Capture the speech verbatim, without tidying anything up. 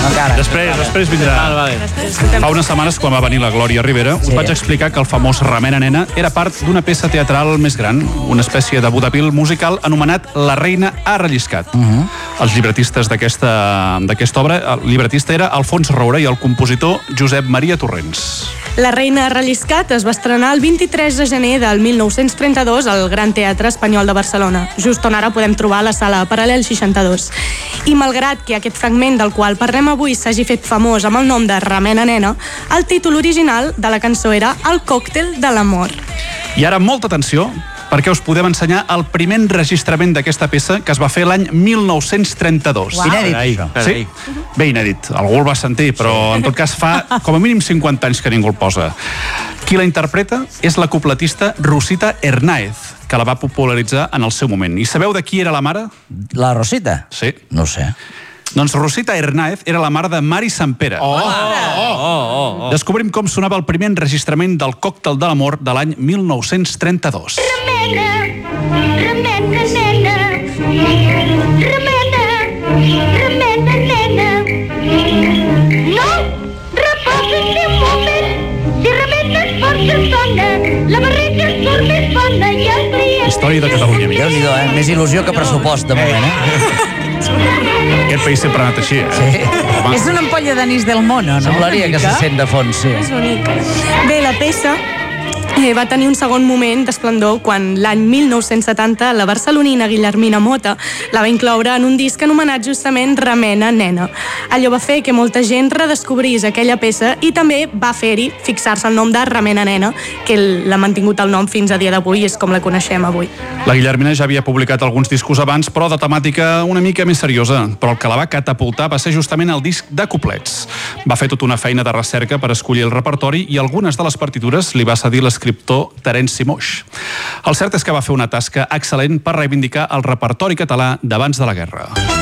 Després, després vindrà. Fa unes setmanes, quan va venir la Glòria Rivera, us vaig explicar que el famós Remena Nena era part d'una peça teatral més gran, una espècie de vodevil musical anomenat La reina ha relliscat. Els llibretistes d'aquesta obra, el llibretista era Alfons Roura i el compositor Josep Maria Torrents. La reina ha relliscat es va estrenar el vint-i-tres de gener del mil nou-cents trenta-dos al Gran Teatre Espanyol de Barcelona, just on ara podem trobar la sala Paral·lel seixanta-dos. I malgrat que aquest fragment del qual parlem avui s'hagi fet famós amb el nom de Remena Nena, el títol original de la cançó era El còctel de l'amor. I ara molta atenció, perquè us podem ensenyar el primer enregistrament d'aquesta peça que es va fer l'any mil nou-cents trenta-dos. Wow. Inèdit. Sí? Bé, inèdit. Algú el va sentir, però en tot cas fa com a mínim cinquanta anys que ningú el posa. Qui la interpreta és la cupletista Rosita Hernáez, que la va popularitzar en el seu moment. I sabeu de qui era la mare? La Rosita? Sí. No ho sé. Doncs Rosita Hernáez era la mare de Mari Sampere. Oh, oh, oh, oh. Descobrim com sonava el primer enregistrament del Còctel de l'amor de l'any mil nou-cents trenta-dos. Remena, remena, nena, remena, remena, nena. No, reposa't un moment, si remenes força sona, la barreja surt més bona i el dia... Història de Catalunya, amics. Déu-n'hi-do, eh? Més il·lusió que pressupost, de moment, eh? Aquest país sempre ha anat així, eh? Sí. És una ampolla d'anís del mono, no? Semblaria que se sent de fons, sí. És bonic. Bé, la peça eh, va tenir un segon moment d'esplendor quan l'any mil nou-cents setanta la barcelonina Guillermina Mota la va incloure en un disc anomenat justament Remena Nena. Allò va fer que molta gent redescobrís aquella peça i també va fer-hi fixar-se el nom de Remena Nena, que l'ha mantingut el nom fins a dia d'avui i és com la coneixem avui. La Guillermina ja havia publicat alguns discos abans, però de temàtica una mica més seriosa. Però el que la va catapultar va ser justament el disc de couplets. Va fer tota una feina de recerca per escollir el repertori i algunes de les partitures li va cedir l'escriptor Terenci Moix. El cert és que va fer una tasca excel·lent per reivindicar el repertori català d'abans de la guerra.